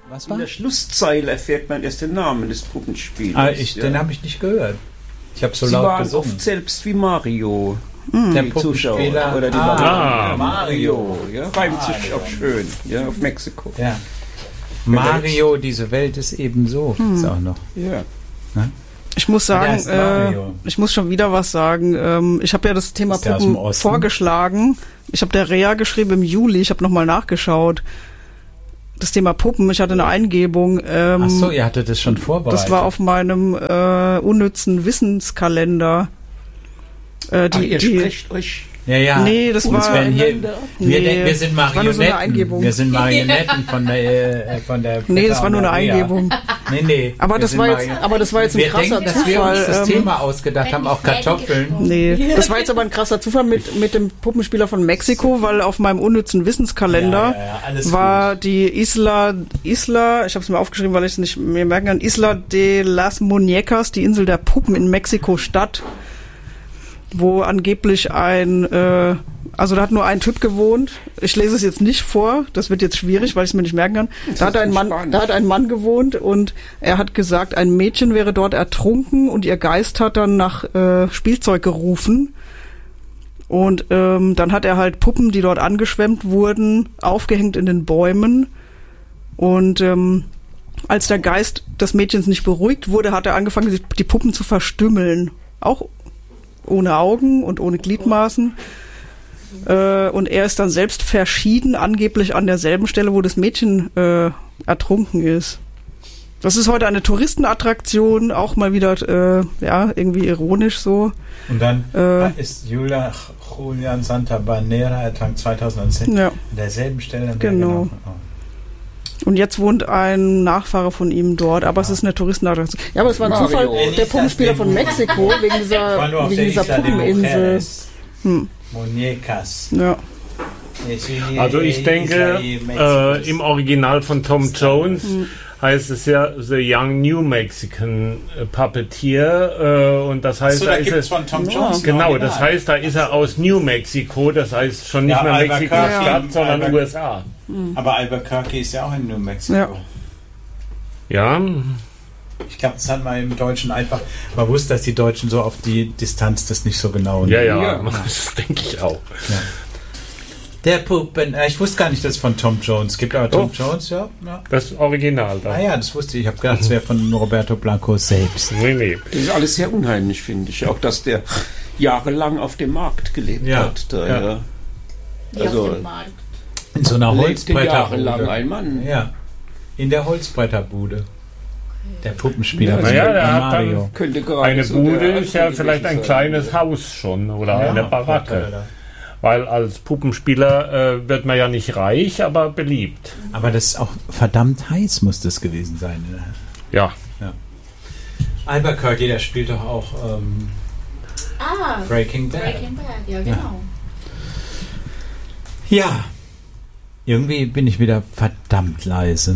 Was In war? der Schlusszeile erfährt man erst den Namen des Puppenspielers. Den habe ich nicht gehört. Ich habe so Sie laut waren gesungen. oft selbst wie Mario. Der Die Zuschauer Puppenspieler. oder die Mario. Ja, reimt sich auch schön. Ja, auf Mexiko. Ja. Mario, diese Welt ist ebenso. Ist auch noch. Ja. Ich muss Der sagen, heißt Mario. ich muss schon wieder was sagen. Ich habe ja das Thema Ist der aus dem Puppen Osten? vorgeschlagen. Ich habe der Rea geschrieben im Juli. Ich habe nochmal nachgeschaut. Das Thema Puppen, ich hatte eine Eingebung. Ach so, ihr hattet das schon vorbereitet. Das war auf meinem unnützen Wissenskalender. Ihr sprecht euch... Ja. Nee, das war... Wir sind war nur so eine Marionetten. Eingebung. Wir sind Marionetten von der Nee, das war nur eine Petra Eingebung. Nee. Aber wir das sind war jetzt, Marionetten. aber das war jetzt ein Wir krasser denken, dass wir uns das Zufall. Thema ausgedacht haben, auch Kartoffeln. Nee, das war jetzt aber ein krasser Zufall mit dem Puppenspieler von Mexiko, weil auf meinem unnützen Wissenskalender Ja, alles war gut. die Isla, ich habe es mir aufgeschrieben, weil ich es nicht mehr merken kann, Isla de las Muñecas, die Insel der Puppen in Mexiko-Stadt, wo angeblich also da hat nur ein Typ gewohnt. Ich lese es jetzt nicht vor, das wird jetzt schwierig, weil ich es mir nicht merken kann. Da hat ein Mann gewohnt und er hat gesagt, ein Mädchen wäre dort ertrunken und ihr Geist hat dann nach Spielzeug gerufen. Und dann hat er halt Puppen, die dort angeschwemmt wurden, aufgehängt in den Bäumen. Und als der Geist des Mädchens nicht beruhigt wurde, hat er angefangen, die Puppen zu verstümmeln. Auch ohne Augen und ohne Gliedmaßen. Und er ist dann selbst verschieden, angeblich an derselben Stelle, wo das Mädchen ertrunken ist. Das ist heute eine Touristenattraktion, auch mal wieder irgendwie ironisch so. Und dann ist Julian Santabanera ertrankt 2010 Ja. an derselben Stelle. Genau. Und jetzt wohnt ein Nachfahre von ihm dort, aber es ist eine Touristenattraktion. Ja, aber es war ein Mario. Zufall, der Puppenspieler von Mexiko, wegen dieser Puppeninsel. Muñecas. Ja. Also ich denke, im Original von Tom Jones heißt es ja The Young New Mexican Puppeteer und das heißt, da gibt es von Tom Jones. Genau, das heißt, da ist er aus New Mexico, das heißt schon nicht mehr Mexiko-Stadt, sondern USA. Aber Albuquerque ist ja auch in New Mexico. Ja. Ich glaube, das hat man im Deutschen einfach, man wusste, dass die Deutschen so auf die Distanz das nicht so genau Ja, das denke ich auch. Ja. Der Puppen, ich wusste gar nicht, dass es von Tom Jones gibt, aber Tom Jones, ja. Das Original da. Ah ja, das wusste ich. Ich habe gedacht, es wäre von Roberto Blanco selbst. Nee. Das ist alles sehr unheimlich, finde ich. Auch, dass der jahrelang auf dem Markt gelebt hat. Also, auf dem Markt. In so einer lebte jahrelang Holzbretterbude. ein Mann. Ja, in der Holzbretterbude. Der Puppenspieler von der hat Mario. dann Könnte gerade eine so Bude der ist ja vielleicht ein sein. kleines Haus schon oder eine Baracke. Weil als Puppenspieler wird man ja nicht reich, aber beliebt. Aber das ist auch verdammt heiß, muss das gewesen sein. Ne? Ja. Albuquerque, der spielt doch auch Breaking Bad. Breaking Bad, ja genau. Ja, irgendwie bin ich wieder verdammt leise.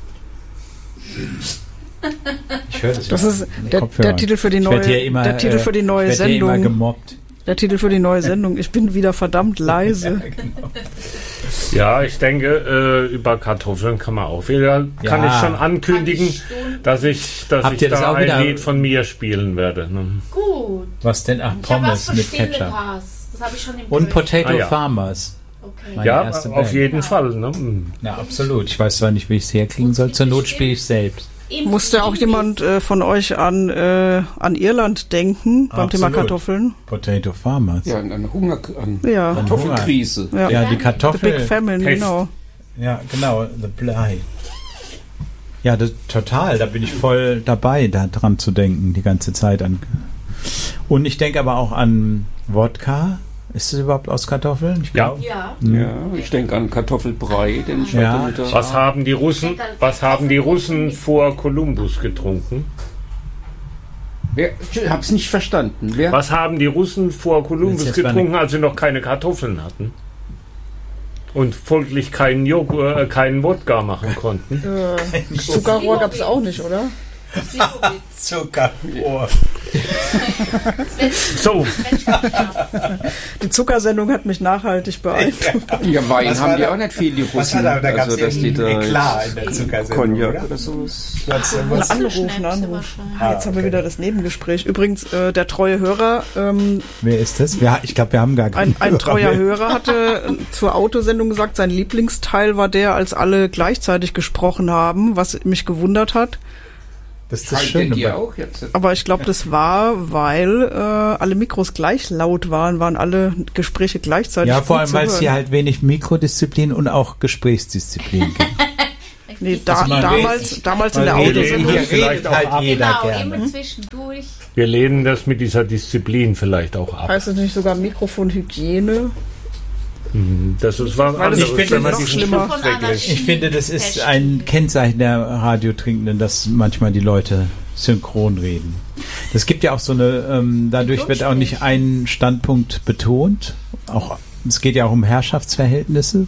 Ich höre Das ist der Titel für die neue, der Titel für die neue Sendung. Immer gemobbt. Der Titel für die neue Sendung. Ich bin wieder verdammt leise. Ja, ich denke, über Kartoffeln kann man auch wieder. Kann ich schon ankündigen, dass ich da ein Lied von mir spielen werde. Ne? Gut. Was denn? Ach, Ich hab was Pommes für mit Ketchup. Stillepass. Das habe ich schon im Und Griff. Potato Farmers. Okay. Meine Ja, erste auf Band. jeden Fall. Ne? Na, absolut. Ich weiß zwar nicht, wie ich es herkriegen soll. Zur Not spiele ich selbst. Musste auch jemand von euch an Irland denken beim Thema Absolut. Kartoffeln? Potato Farmers. Ja, eine Ja. Kartoffelkrise. Ja, die The Kartoffel. Big Famine, genau. Ja, genau. The Bly. Ja, total. Da bin ich voll dabei, da dran zu denken, die ganze Zeit an. Und ich denke aber auch an Wodka. Ist das überhaupt aus Kartoffeln? Ich glaub. Ja. Ja, ich denke an Kartoffelbrei, den ich Ja. heute Mittag... Was haben die Russen vor Kolumbus getrunken? Ich hab's nicht verstanden. Wer? Was haben die Russen vor Kolumbus Jetzt mal getrunken, als sie noch keine Kartoffeln hatten? Und folglich keinen Wodka machen konnten? Zuckerrohr gab es auch nicht, oder? Zuckerrohr. So, Die Zuckersendung hat mich nachhaltig beeindruckt. Ja, Wein Was haben war die da? auch nicht viel, die Was war Russen. da? Da gab es dass die da Eklat in der Zuckersendung, Cognac oder? oder sowas. Ein Anruf. Jetzt haben wir wieder das Nebengespräch. Übrigens, der treue Hörer, Wer ist das? Ich glaube, wir haben gar keinen ein treuer mehr. Hörer hatte zur Autosendung gesagt, sein Lieblingsteil war der, als alle gleichzeitig gesprochen haben, was mich gewundert hat. Das ist das Scheint der Schöne. dir auch jetzt? Aber ich glaube, das war, weil alle Mikros gleich laut waren alle Gespräche gleichzeitig. Ja, vor gut allem, zu weil es hören. hier halt wenig Mikrodisziplin und auch Gesprächsdisziplin gibt. Nee, man damals in der Weil wir Autosendung. reden Hier redet halt ab. jeder Genau, gerne. immer zwischendurch. wir lehnen das mit dieser Disziplin vielleicht auch ab. Heißt es nicht sogar Mikrofonhygiene? Das ist was Weil das anderes, finde wenn man noch diesen schlimmer. Schluss Von weglässt. Ich finde, das ist ein Kennzeichen der Radiotrinkenden, dass manchmal die Leute synchron reden. Das gibt ja auch so eine, dadurch wird auch nicht ein Standpunkt betont. Auch, es geht ja auch um Herrschaftsverhältnisse.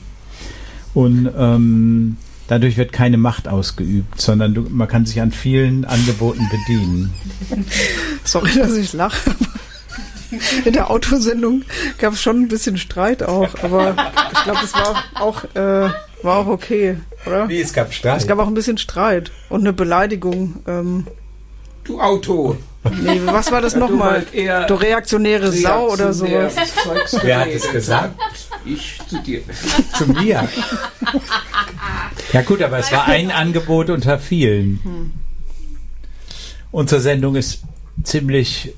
Und dadurch wird keine Macht ausgeübt, sondern man kann sich an vielen Angeboten bedienen. Sorry, dass ich lache. In der Autosendung gab es schon ein bisschen Streit auch, aber ich glaube, es war auch okay, oder? Wie, es gab Streit? Es gab auch ein bisschen Streit und eine Beleidigung. Du Auto. Nee, was war das nochmal? halt eher Du reaktionäre Sau oder sowas. Wer hat es gesagt? Ich zu dir. Zu mir. Ja gut, aber es war ein Angebot unter vielen. Unsere Sendung ist ziemlich,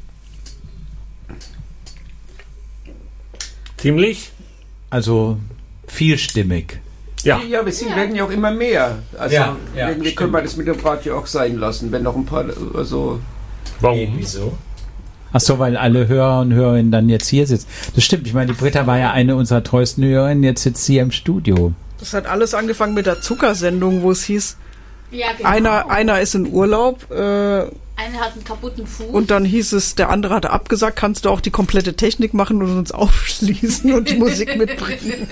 also vielstimmig. Ja, Ja, wir werden ja auch immer mehr. Also Ja, irgendwie stimmt. können wir das mit dem Radio auch sein lassen, wenn noch ein paar, also warum? Wieso? Ach so, weil alle Hörer und Hörerinnen dann jetzt hier sitzen. Das stimmt. Ich meine, die Britta war ja eine unserer treuesten Hörerinnen. Jetzt sitzt sie im Studio. Das hat alles angefangen mit der Zuckersendung, wo es hieß, Ja, genau. einer ist in Urlaub Einer hat einen kaputten Fuß. und dann hieß es, der andere hatte abgesagt, kannst du auch die komplette Technik machen und uns aufschließen und die Musik mitbringen.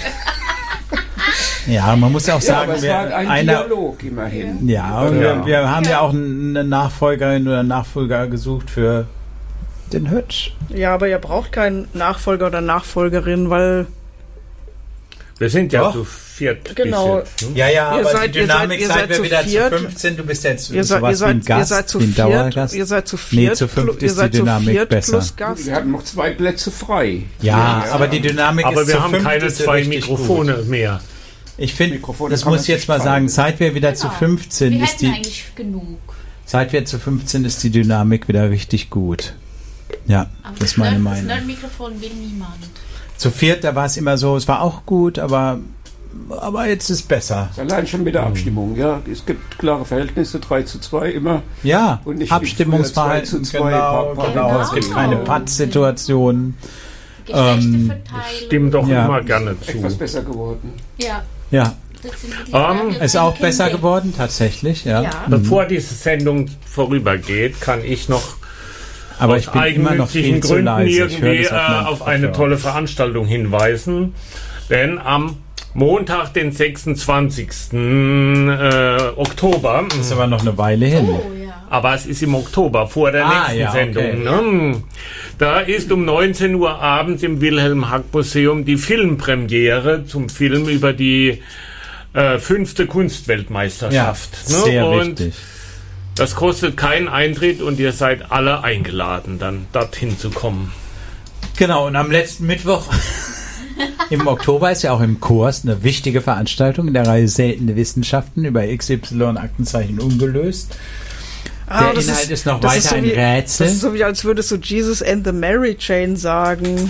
Ja, man muss ja auch ja, sagen, aber es war ein einer, Dialog immerhin. ja, und Ja. wir haben ja auch eine Nachfolgerin oder Nachfolger gesucht für den Hütsch. Ja, aber ihr braucht keinen Nachfolger oder Nachfolgerin, weil Wir sind ja Doch. zu viert. Genau. bis jetzt, ne? Ja, ja, Ihr aber seid- die ihr seid- Dynamik, ihr seit seid wir zu wieder viert. zu 15, du bist jetzt ihr seid, sowas wie ein Gast, ihr seid zu wie ein viert, Dauergast. ihr seid zu Nee, viert, zu fünft ihr ist seid die zu Dynamik viert besser. plus Gast. Wir hatten noch 2 Plätze frei. Ja, aber die Dynamik Aber ist wir zu haben fünft keine ist 2 richtig Mikrofone gut. mehr. Ich finde, Mikrofone das kann man muss ich jetzt sich mal sagen, teilen. seit wir wieder zu 15 wir ist hätten die, eigentlich genug. seit wir zu 15 ist die Dynamik wieder richtig gut. Ja, Aber das ist meine Das Meinung. Nerd-Mikrofon will niemand. Zu viert, da war es immer so, es war auch gut, aber jetzt ist besser. Allein schon mit der Abstimmung, ja. Es gibt klare Verhältnisse, 3:2 immer. Ja, Und nicht Abstimmungsverhalten, wie früher 2:2, genau. Es gibt keine Pattsituationen. Geschlechterverteilung. Stimmt doch Ja. immer gerne Etwas zu. besser geworden. Ja. Ja, Das sind die ist auch besser geworden, tatsächlich, ja. Ja. Bevor diese Sendung vorübergeht, kann ich noch Aber aus ich bin immer noch viel eigennützigen zu Gründen leise. Ich höre irgendwie das meinen auf eine Kopfhörer. tolle Veranstaltung hinweisen. Denn am Montag, den 26. Oktober, Das ist aber noch eine Weile hin. Oh, ja. aber es ist im Oktober vor der nächsten ja, okay. Sendung. Ne? Da ist um 19 Uhr abends im Wilhelm-Hack-Museum die Filmpremiere zum Film über die 5. Kunstweltmeisterschaft. Ja, ne? sehr Und wichtig. das kostet keinen Eintritt und ihr seid alle eingeladen, dann dorthin zu kommen. Genau, und am letzten Mittwoch im Oktober ist ja auch im Kurs eine wichtige Veranstaltung in der Reihe Seltene Wissenschaften über XY Aktenzeichen ungelöst. Der das Inhalt ist noch das weiter so ein wie, Rätsel. Das ist so wie, als würdest du Jesus and the Mary Chain sagen.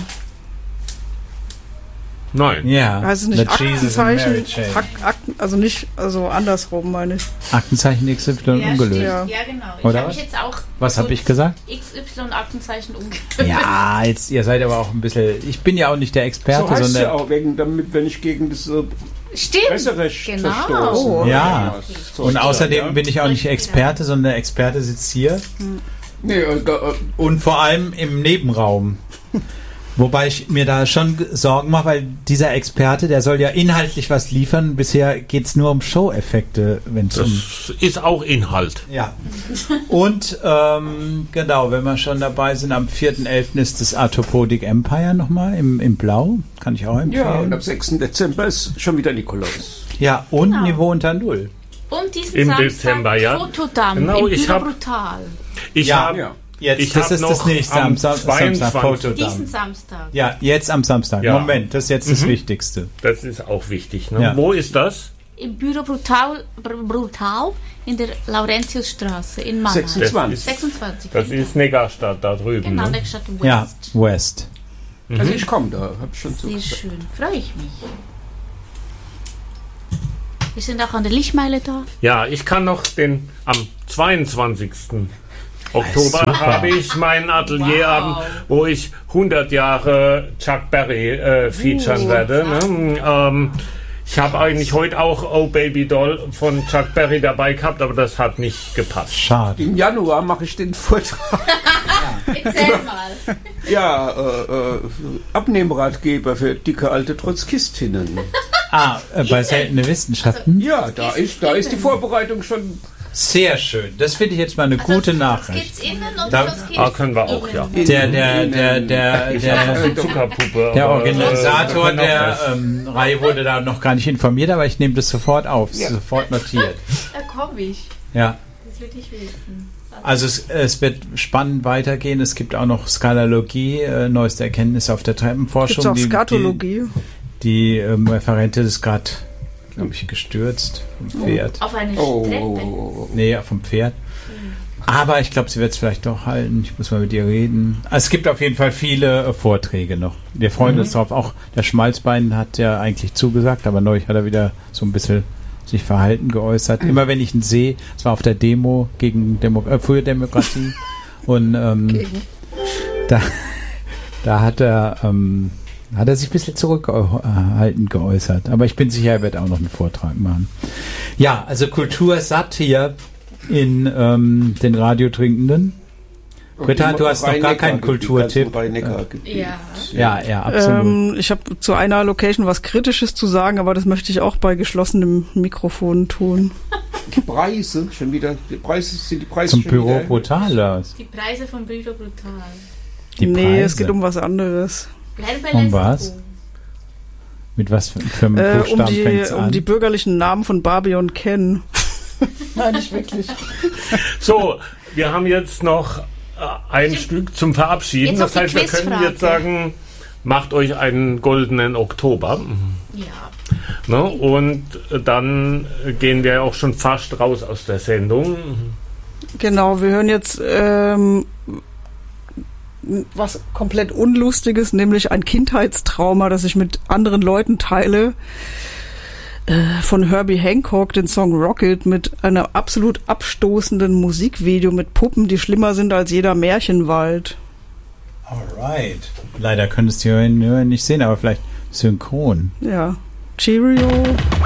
Nein. Ja, Heißt es nicht The Jesus and Mary Aktenzeichen? Chain. Also andersrum meine ich. Aktenzeichen XY Ja, ungelöst. stimmt. Ja. Ja, genau. Ich Oder habe was? mich jetzt auch Was habe kurz ich gesagt? XY-Aktenzeichen umgelöst. Ja, jetzt, ihr seid aber auch ein bisschen, ich bin ja auch nicht der So Experte, heißt es ja sondern auch, wenn ich gegen das Stimmt. Presserecht Genau. verstoßen. Oh. Ja. So und ist außerdem ja. bin ich auch nicht Experte, sondern der Experte sitzt hier Nee, und vor allem im Nebenraum. Wobei ich mir da schon Sorgen mache, weil dieser Experte, der soll ja inhaltlich was liefern. Bisher geht es nur um Show-Effekte, wenn es um... Das ist auch Inhalt. Ja. Und genau, wenn wir schon dabei sind, am 4.11. ist das Arthropodic Empire nochmal im Blau. Kann ich auch empfehlen. Ja, und am 6. Dezember ist schon wieder Nikolaus. Ja, und Genau. Niveau unter Null. Und diesen Im Samstag Dezember, ja. Fotodamm Genau, im ich Büro hab- Brutal. Ich Ja. habe Ja. Jetzt, Ich das hab ist das noch nächste am am Samstag 22. Fotodamm. Diesen Samstag. Ja, jetzt am Samstag. Ja. Moment, das ist jetzt das Wichtigste. Das ist auch wichtig. Ne? Ja. Wo ist das? Im Büro Brutal in der Laurentiusstraße in Mannheim. 26. 26. Das ist Negerstadt da drüben. Genau, Ne? der Stadt West. Ja, West. Also ich komme da, habe ich schon Sehr zugesagt. schön, freue ich mich. Wir sind auch an der Lichtmeile da. Ja, ich kann noch am 22. Oktober super. habe ich meinen Atelierabend, wo ich 100 Jahre Chuck Berry featuren werde. Ne? Ich habe eigentlich heute auch Oh Baby Doll von Chuck Berry dabei gehabt, aber das hat nicht gepasst. Schade. Im Januar mache ich den Vortrag. Erzähl mal. Ja, Abnehmratgeber für dicke alte Trotzkistinnen. Bei seltene Wissenschaften. Ja, da ist die Vorbereitung schon. Sehr schön. Das finde ich jetzt mal eine gute Nachricht. Geht's innen und Da- was geht's können wir auch, ja. Der Zuckerpuppe. der aber, Organisator wir können auch der das. Reihe wurde da noch gar nicht informiert, aber ich nehme das sofort auf, sofort notiert. Da komme ich. Ja. Das will ich wissen. Also es wird spannend weitergehen. Es gibt auch noch Skalologie, neueste Erkenntnisse auf der Treppenforschung. Gibt's auch Skatologie? Die Referentin ist gerade, glaube ich, gestürzt vom Pferd. Auf eine Treppe. Nee, vom Pferd. Aber ich glaube, sie wird es vielleicht doch halten. Ich muss mal mit ihr reden. Es gibt auf jeden Fall viele Vorträge noch. Wir freuen uns drauf. Auch der Schmalzbein hat ja eigentlich zugesagt, aber neulich hat er wieder so ein bisschen sich Verhalten geäußert. Immer wenn ich ihn sehe, es war auf der Demo gegen frühe Demokratie und da hat er sich ein bisschen zurückhaltend geäußert. Aber ich bin sicher, er wird auch noch einen Vortrag machen. Ja, also Kultur satt hier in den Radiotrinkenden. Britta, du hast noch gar keinen Kulturtipp. Ja. Ja, absolut. Ich habe zu einer Location was Kritisches zu sagen, aber das möchte ich auch bei geschlossenem Mikrofon tun. Die Preise, schon wieder. Die Preise Zum schon Büro wieder. brutal oder was? Die Preise vom Büro Brutal. Die Nee, Preise. es geht um was anderes. Bleiben bei Um was? Lessico. Mit was für einem Buchstaben fängt's Um an? die bürgerlichen Namen von Barbie und Ken. Nein, nicht wirklich. So, wir haben jetzt noch ein Stück zum Verabschieden. Jetzt Das noch heißt, die wir können Quizfrage. jetzt sagen, macht euch einen goldenen Oktober. Ja. Ne? Und dann gehen wir auch schon fast raus aus der Sendung. Genau, wir hören jetzt was komplett Unlustiges, nämlich ein Kindheitstrauma, das ich mit anderen Leuten teile. Von Herbie Hancock, den Song Rocket, mit einer absolut abstoßenden Musikvideo mit Puppen, die schlimmer sind als jeder Märchenwald. Alright. Leider könntest du ihn nicht sehen, aber vielleicht synchron. Ja. Cheerio.